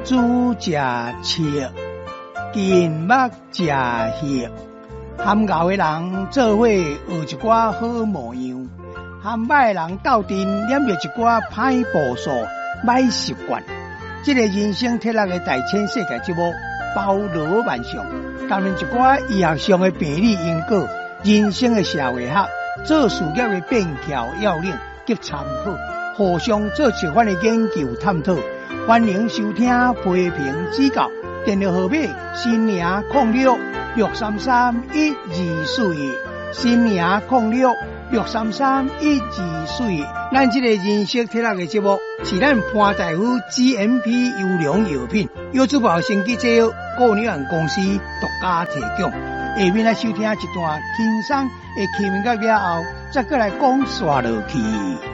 珠食切，金目食血。含牛的人做伙学一寡好模样，含歹的人斗阵念着一寡歹步数、歹习惯。这个人生铁六的大千世界节目包罗万象，谈论一寡医学上的病理因果、人生的社会学、做事业的便条要领及参考，互相做一番的研究探讨。欢迎收听批评指教。电话号码：新名06633124，新名06633124。咱这个人生铁六的节目是咱潘大夫 GMP 优良药品，由珠宝生机制药顾问有限公司独家提供。下面来收听一段轻松的气氛乐了后，再过来讲煞落去。